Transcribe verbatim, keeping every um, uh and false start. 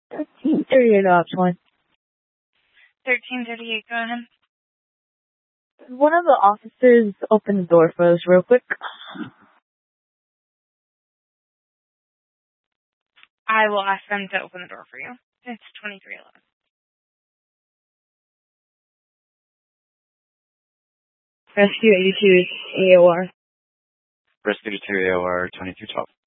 thirteen thirty-eight option one. thirteen thirty-eight, go ahead. One of the officers open the door for us real quick. I will ask them to open the door for you. It's twenty-three eleven. Rescue eighty-two A O R. Rescue eighty-two A O R twenty-two twelve.